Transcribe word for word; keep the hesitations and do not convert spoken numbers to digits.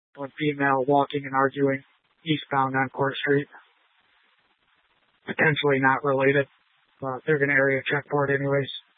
one female walking and arguing eastbound on Court Street. Potentially not related, but they're going to area check for it anyways.